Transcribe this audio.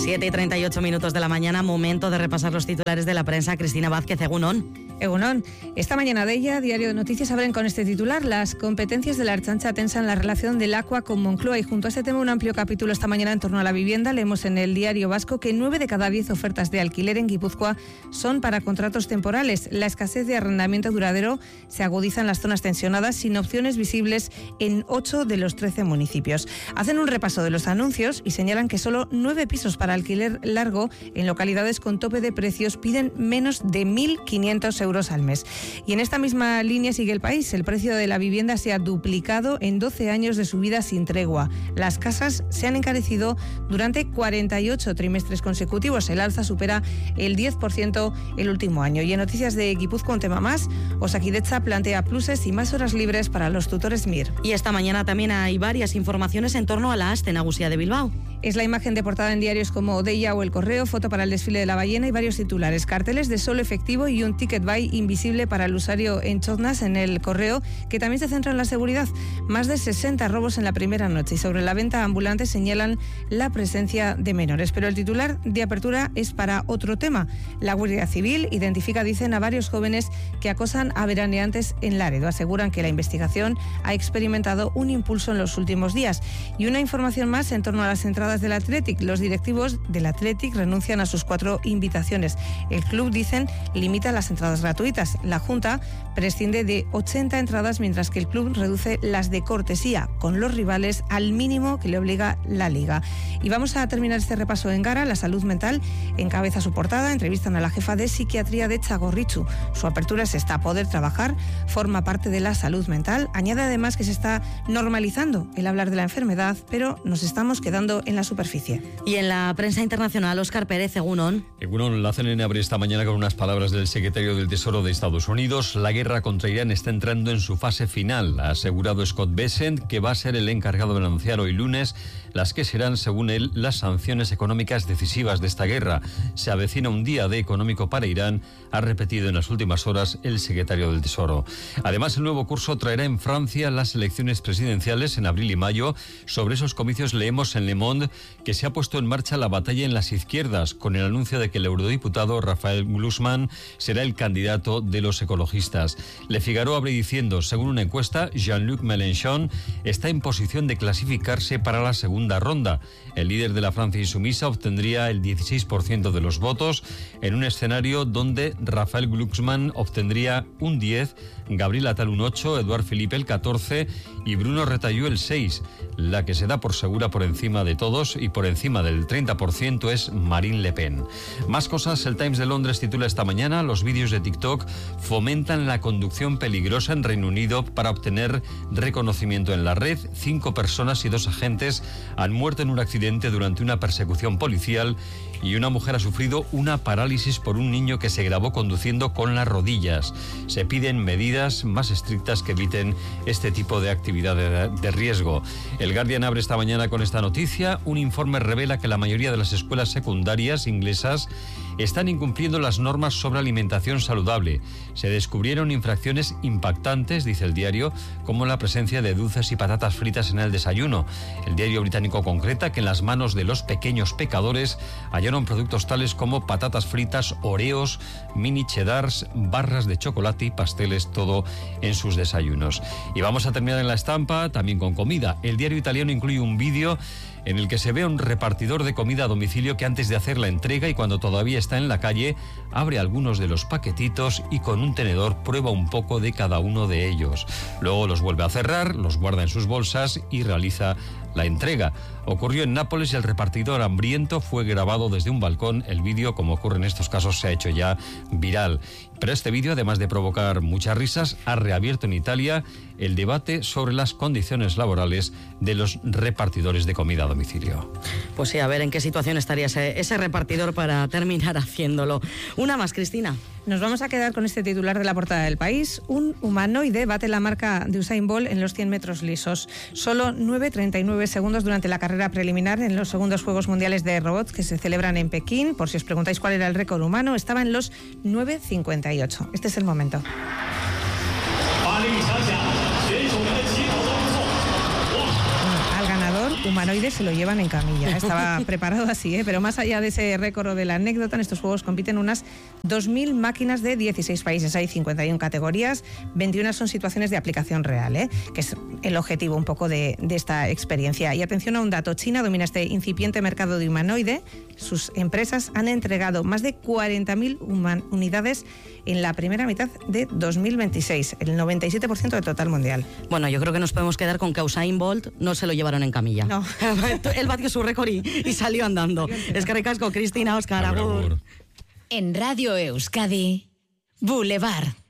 7:38 de la mañana, momento de repasar los titulares de la prensa. Cristina Vázquez, Egunon. Esta mañana de ella, Diario de Noticias, abren con este titular: las competencias de la Ertzaintza tensan la relación del Aqua con Moncloa. Y junto a este tema, un amplio capítulo esta mañana en torno a la vivienda. Leemos en el Diario Vasco que 9 de cada 10 ofertas de alquiler en Guipúzcoa son para contratos temporales. La escasez de arrendamiento duradero se agudiza en las zonas tensionadas, sin opciones visibles en 8 de los 13 municipios. Hacen un repaso de los anuncios y señalan que solo 9 pisos para alquiler largo en localidades con tope de precios piden menos de 1.500 euros al mes. Y en esta misma línea sigue El País. El precio de la vivienda se ha duplicado en 12 años de subida sin tregua. Las casas se han encarecido durante 48 trimestres consecutivos. El alza supera el 10% el último año. Y en noticias de Guipúzcoa, un tema más: Osakidetza plantea pluses y más horas libres para los tutores MIR. Y esta mañana también hay varias informaciones en torno a la Aste Nagusia de Bilbao. Es la imagen de portada en diarios como Deia o El Correo, foto para el desfile de la ballena y varios titulares: carteles de solo efectivo y un ticket buy invisible para el usuario en Choznas. En El Correo, que también se centra en la seguridad, más de 60 robos en la primera noche. Y sobre la venta ambulante señalan la presencia de menores. Pero el titular de apertura es para otro tema. La Guardia Civil identifica, dicen, a varios jóvenes que acosan a veraneantes en Láredo. Aseguran que la investigación ha experimentado un impulso en los últimos días. Y una información más en torno a las entradas del Athletic. Los directivos del Athletic renuncian a sus 4 invitaciones. El club, dicen, limita las entradas gratuitas. La Junta prescinde de 80 entradas, mientras que el club reduce las de cortesía con los rivales al mínimo que le obliga la Liga. Y vamos a terminar este repaso en Gara. La salud mental encabeza su portada. Entrevistan a la jefa de psiquiatría de Txagorritxu. Su apertura es esta: poder trabajar forma parte de la salud mental. Añade además que se está normalizando el hablar de la enfermedad, pero nos estamos quedando en la superficie. Y en la prensa internacional, Óscar Pérez, Egunon, la CNN abre esta mañana con unas palabras del secretario del Tesoro de Estados Unidos. La guerra contra Irán está entrando en su fase final. Ha asegurado Scott Bessent que va a ser el encargado de anunciar hoy lunes las que serán, según él, las sanciones económicas decisivas de esta guerra. Se avecina un día D económico para Irán, ha repetido en las últimas horas el secretario del Tesoro. Además, el nuevo curso traerá en Francia las elecciones presidenciales en abril y mayo. Sobre esos comicios leemos en Le Monde que se ha puesto en marcha la batalla en las izquierdas, con el anuncio de que el eurodiputado Raphaël Glucksmann será el candidato de los ecologistas. Le Figaro abre diciendo: según una encuesta, Jean-Luc Mélenchon está en posición de clasificarse para la segunda ronda. El líder de la Francia insumisa obtendría el 16% de los votos, en un escenario donde Raphaël Glucksmann obtendría un 10%, Gabriel Attal un 8%, Edouard Philippe el 14% y Bruno Retailleau el 6%. La que se da por segura por encima de todos y por encima del 30% es Marine Le Pen. Más cosas. El Times de Londres titula esta mañana: los vídeos de TikTok fomentan la conducción peligrosa en Reino Unido para obtener reconocimiento en la red. 5 personas y 2 agentes han muerto en un accidente durante una persecución policial y una mujer ha sufrido una parálisis por un niño que se grabó conduciendo con las rodillas. Se piden medidas más estrictas que eviten este tipo de actividad de riesgo. El Guardian abre esta mañana con esta noticia. Un informe revela que la mayoría de las escuelas secundarias inglesas están incumpliendo las normas sobre alimentación saludable. Se descubrieron infracciones impactantes, dice el diario, como la presencia de dulces y patatas fritas en el desayuno. El diario británico concreta que en las manos de los pequeños pecadores hallaron productos tales como patatas fritas, Oreos, mini cheddars, barras de chocolate y pasteles, todo en sus desayunos. Y vamos a terminar en la estampa también con comida. El diario italiano incluye un vídeo en el que se ve a un repartidor de comida a domicilio que, antes de hacer la entrega y cuando todavía está en la calle, abre algunos de los paquetitos y con un tenedor prueba un poco de cada uno de ellos. Luego los vuelve a cerrar, los guarda en sus bolsas y realiza la entrega. Ocurrió en Nápoles y el repartidor hambriento fue grabado desde un balcón. El vídeo, como ocurre en estos casos, se ha hecho ya viral. Pero este vídeo, además de provocar muchas risas, ha reabierto en Italia el debate sobre las condiciones laborales de los repartidores de comida a domicilio. Pues sí, a ver en qué situación estaría ese repartidor para terminar haciéndolo. Una más, Cristina. Nos vamos a quedar con este titular de la portada del País. Un humanoide bate la marca de Usain Bolt en los 100 metros lisos. Solo 9,39 segundos durante la carrera preliminar en los segundos Juegos Mundiales de Robots que se celebran en Pekín. Por si os preguntáis cuál era el récord humano, estaba en los 9,58. Este es el momento. Al ganador, humanoide se lo llevan en camilla. Estaba preparado así, pero más allá de ese récord de la anécdota, en estos juegos compiten unas 2.000 máquinas de 16 países. Hay 51 categorías, 21 son situaciones de aplicación real, que es el objetivo un poco de esta experiencia. Y atención a un dato, China domina este incipiente mercado de humanoide. Sus empresas han entregado más de 40.000 unidades en la primera mitad de 2026, el 97% del total mundial. Bueno, yo creo que nos podemos quedar con que Usain Bolt no se lo llevaron en camilla. No. Él batió su récord y salió andando. Es que ricasco, Cristina, Óscar, agur. En Radio Euskadi, Boulevard.